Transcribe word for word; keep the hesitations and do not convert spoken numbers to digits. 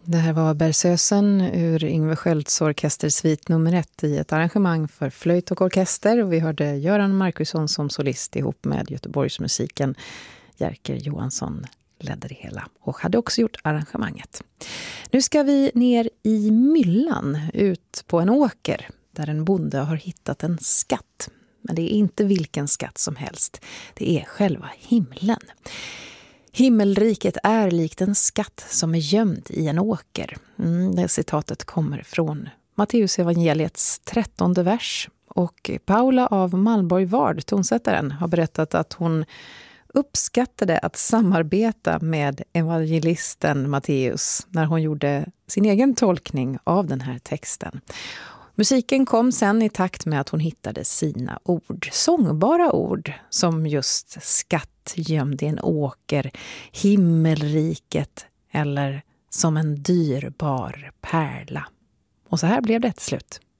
Det här var Bergsösen ur Yngve Skölds orkestersvit nummer ett i ett arrangemang för flöjt och orkester. Och vi hörde Göran Markusson som solist ihop med Göteborgsmusiken. Jerker Johansson ledde det hela och hade också gjort arrangemanget. Nu ska vi ner i myllan ut på en åker där en bonde har hittat en skatt. Men det är inte vilken skatt som helst. Det är själva himlen. Himmelriket är likt en skatt som är gömd i en åker. Mm, det citatet kommer från Matteus evangeliets trettonde vers. Och Paula av Malmborg Vard, tonsättaren, har berättat att hon uppskattade att samarbeta med evangelisten Matteus när hon gjorde sin egen tolkning av den här texten. Musiken kom sen i takt med att hon hittade sina ord, sångbara ord som just skatt gömd i en åker, himmelriket eller som en dyrbar pärla. Och så här blev det till slut.